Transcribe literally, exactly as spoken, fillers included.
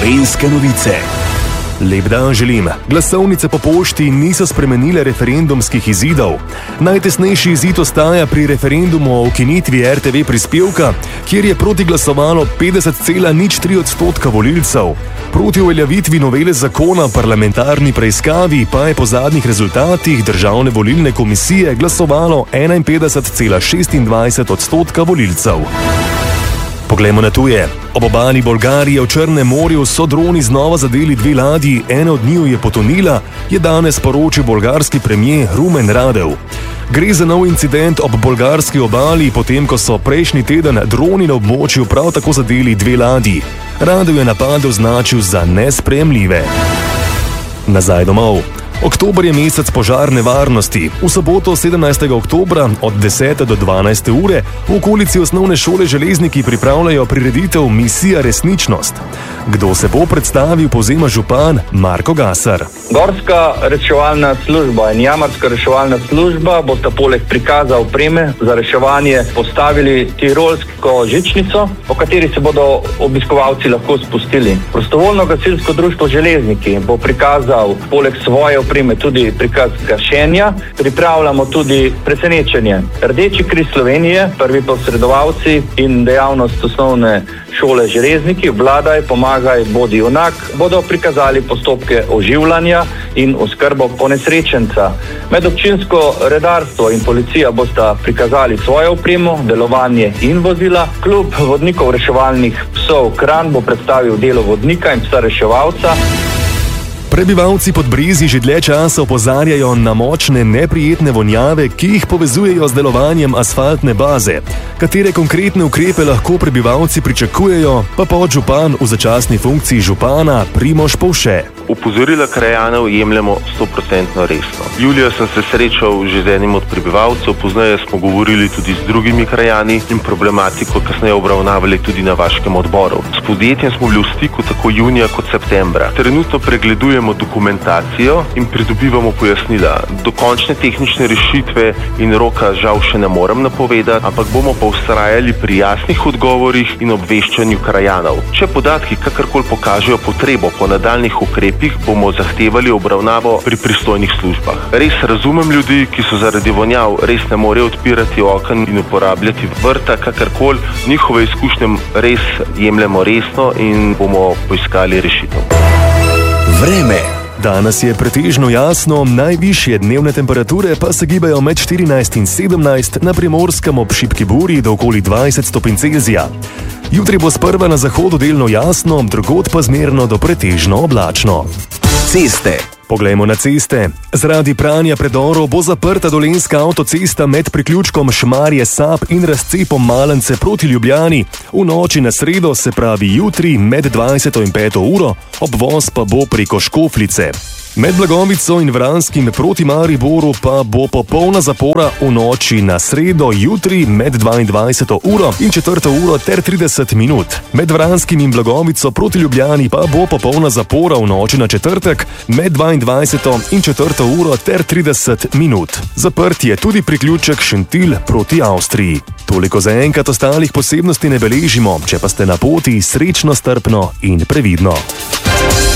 Gorenjske novice. Lep dan želim. Glasovnice po pošti niso spremenile referendumskih izidov. Najtesnejši izid ostaja pri referendumu o ukinitvi R T V prispevka, kjer je proti glasovalo petdeset cela nič tri odstotka volilcev. Proti uveljavitvi novele zakona o parlamentarni preiskavi pa je po zadnjih rezultatih Državne volilne komisije glasovalo enainpetdeset cela šestindvajset odstotka volilcev. Poglejmo na tuje. Ob obali Bolgarije v Črnem morju so droni znova zadeli dve ladji, ena od njiju je potonila, je danes poročil bolgarski premier Rumen Radev. Gre za nov incident ob bolgarski obali, potem ko so prejšnji teden droni na območju prav tako zadeli dve ladji. Radev je napad označil za nesprejemljive. Nazaj domov. Oktober je mesec požarne varnosti. V soboto sedemnajstega oktobra od desete do dvanajste ure v okolici osnovne šole Železniki pripravljajo prireditev Misija resničnost. Kdo se bo predstavil, povzema župan Marko Gasar. Gorska reševalna služba in jamarska reševalna služba bosta poleg prikaza opreme za reševanje postavili tirolsko žičnico, po kateri se bodo obiskovalci lahko spustili. Prostovoljno gasilsko društvo Železniki bo prikazal poleg svoje opreme tudi prikaz gašenja. Pripravljamo tudi presenečenje. Rdeči križ Slovenije, prvi posredovalci in dejavnost osnovne šole Železniki, vladaj, pomagaj, bodi junak, bodo prikazali postopke oživljanja in oskrbo ponesrečenca. Medobčinsko redarstvo in policija bosta prikazali svojo opremo, delovanje in vozila. Klub vodnikov reševalnih psov Kranj bo predstavil delo vodnika in psa reševalca. Prebivalci Podbrezij že dlje časa opozarjajo na močne, neprijetne vonjave, ki jih povezujejo z delovanjem asfaltne baze. Katere konkretne ukrepe lahko prebivalci pričakujejo, pa podžupan v začasni funkciji župana Primož Povše. Opozorila krajanov jemljemo sto procentno resno. Julija sem se srečal že z enim od prebivalcev, pozneje smo govorili tudi z drugimi krajani in problematiko kasneje obravnavali tudi na vaškem odboru. S podjetjem smo bili v stiku tako junija kot septembra. Trenutno pregledujemo dokumentacijo in pridobivamo pojasnila. Dokončne tehnične rešitve in roka žal še ne morem napovedati, ampak bomo pa vztrajali pri jasnih odgovorih in obveščanju krajanov. Če podatki kakorkoli pokažejo potrebo po nadaljnih ukrepih, bomo zahtevali obravnavo pri pristojnih službah. Res razumem ljudi, ki so zaradi vonjav res ne morejo odpirati oken in uporabljati vrta, kakorkoli. Njihove izkušnje res jemljemo resno in bomo poiskali rešitev. Vreme. Danes je pretežno jasno, najvišje dnevne temperature pa se gibajo med štirinajst in sedemnajst, na Primorskem ob šibki burji do okoli dvajset stopinj Celzija. Jutri bo sprva na zahodu delno jasno, drugod pa zmerno do pretežno oblačno. Ceste. Poglejmo na ceste. Zaradi pranja predorov bo zaprta dolenjska avtocesta med priključkom Šmarje-Sap in razcepom Malence proti Ljubljani. V noči na sredo, se pravi jutri, med dvajseto in peto uro, obvoz pa bo preko Škofljice. Med Blagovico in Vranskim proti Mariboru pa bo popolna zapora v noči na sredo, jutri med dvaindvajseto uro in četrto uro ter trideset minut. Med Vranskim in Blagovico proti Ljubljani pa bo popolna zapora v noči na četrtek med dvaindvajseto in četrto uro ter trideset minut. Zaprt je tudi priključek Šentilj proti Avstriji. Toliko za enkrat, ostalih posebnosti ne beležimo, če pa ste na poti, srečno, strpno in previdno.